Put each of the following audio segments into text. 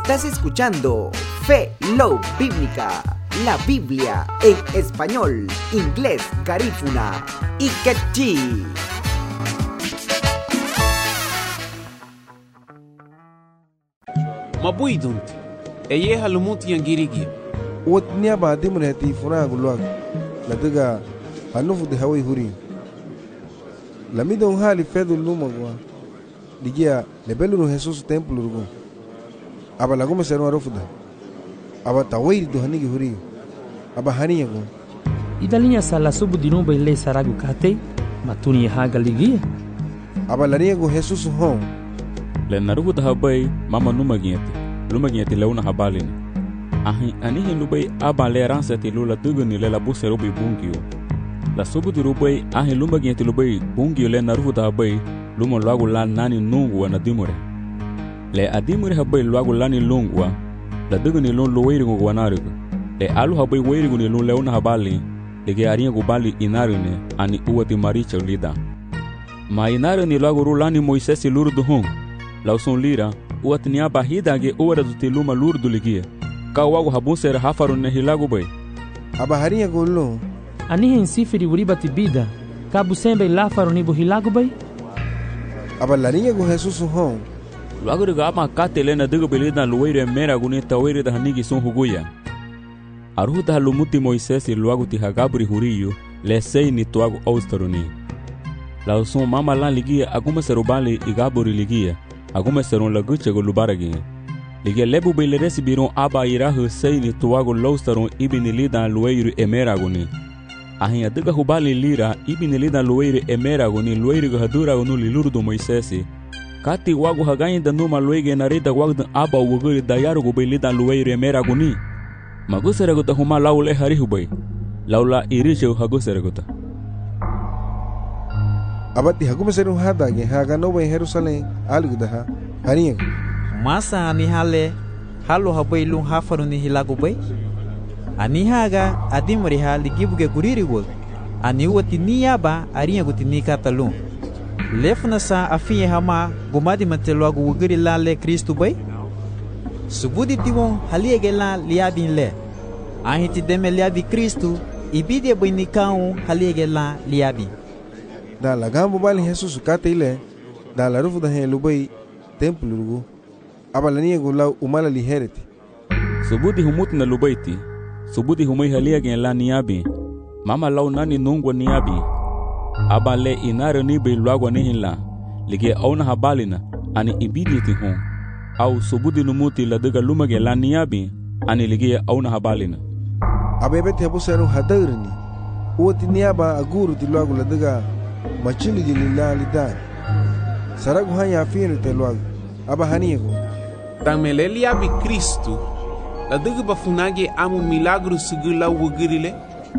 Estás escuchando Fe Love Bíblica, la Biblia en español, inglés, garífuna y quechí. Mabuidunti, eye halumuti yangirigi. Wotnia ba dimune ti funa gulwag. La daga hanufu de hawai huri. La midon hali fedu lumagwa. Digia lebelu Jesus templo rugo. Aba lagu meseru arofuda. Aba tawiri do hanigi huri. Aba hani yago. Idalinya sala subu dinumba ile saragu kate matuni haga ligia. Aba laniego Jesus home. Le narugu da habai mama lumagieti leuna habalini. Anihi lubai aba le ransati lula duguni le la buse rubi bungio. La subu di rubai ahi lumagieti lubai bungio le narugu da habai luma luagu la nani nungua na dimure. Le adimure habai luagu lani lungua la duguni lun luwairigu wanarigu. Le alu habai wairigu ni lun leuna habali lege aringu bali inarine ani uwati maricha lida. Ma inarine luagu rulani Moisesi lurdu hung. Lauson lira uat nia bahida ge ora do teluma lurdu ligia ka wago habunser hafarun ne hilago bay aba harinha gollo ani insifiri uribati bida ka busembe lafarun ibo hilago bay aba larinha go Jesus hon lago de gama katelena digo belida luire mera guni tawire da hanigi son huguya aruta lumuti Moisés luago ti hagabri huriyo le sei ni tuago austaruni lauson mama lan ligia aguma serobali igabori ligia Alguma serão laguche go lubaragi. Ligue lebu bele resibiron aba irahu seini tuago loustaron ibinilida lueiro emeragoni. Ahinha diga hubali lira ibinilida lueiro emeragoni lueiro hadura no liluru do Moisés. Kati wago hagain da numa luege narita wagdan aba wuguri da yarugo belida lueiro emeragoni. Maguseraguta huma laule harihubai. Laula iricho haguseraguta. Abati haguma seru hadage haga no em Jerusalém alguda harinha masa ani hale halo habai lun hafaru ni hilago bai ani haga adimri hali gibuge kuriri wol ani wati niyaba arinha guti ni katalun lefna sa afiye hama gumadi matelwago wugiri la le Kristo bai subudi tiwon haliege la liabin le ahiti deme liabi Kristo ibide bai ni kaun haliege la liabin da la gambo bali Jesus kate ile da la rufu da hen lubai templo rugo aba la niego la umala li hereti subudi humut na lubaiti subudi humai halia gen la niabi mama lau nani nungwa niabi aba le inaro ni be luagwa ni hinla lige auna habalina ani ibiditi hon au subudi numuti la diga lumage la niabi ani lige auna habalina aba bete habu seru hadarni uoti niaba aguru ti luagu la diga machili gilila lidan saragu hanya afinu teluago aba haniego Tamelelia bi Kristo la diga bafunage amu milagro sigila wugirile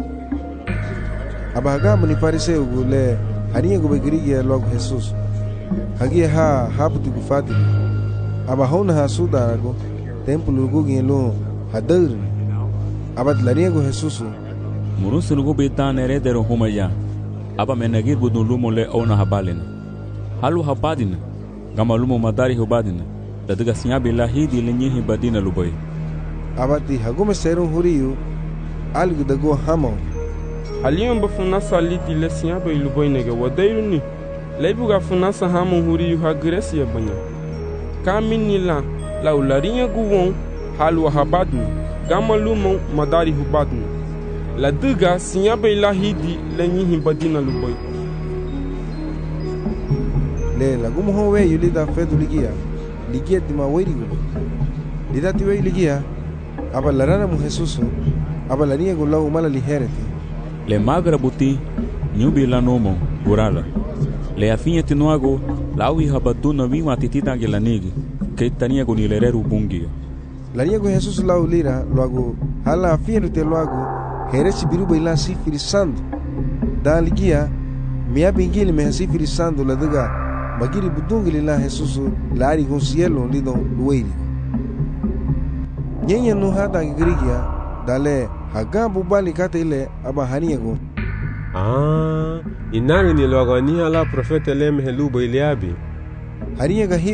aba hagamu ni fariseu gule haniego begirigi luago Jesus hagi habuti gufati aba hona hasudarago templo lugo gelo hadir aba tlariego Jesus murusu lugo betane redero humaya aba menagir budun lumo le ona habalina halu habadina gama lumo madari hubadina da diga sinyabe la hidi le nyihi badina lubai abati hagume serum huriyu algu dago hamo aliyon bafuna saliti le sinyabe lubai nege wadairuni leibuga funasa hamo huriyu hagresi banya kaminila la ularinya guwon halu habadina gama lumo madari hubadina la diga sinyabe la hidi le nyihi badina lubai le lagumo howe yulida fedu ligia tima wairigo lida tiwe ligia aba larana mu Jesus aba lania gola umala lihereti le magra buti nyubi la nomo gurala le afinha tinuago lawi habaduna wima titita gelanigi que tania go nilereru bungio lania go Jesus lau lira loago hala afinha te loago heresi biruba ila sifiri sando da ligia mia bingili me sifiri sando la daga magiri budungili la Jesus la ari con cielo lido luiri nyenya no hada girigia dale hagambu bali kate ile aba haniego inari ni logo ni ala profeta lem heluba iliabi haniega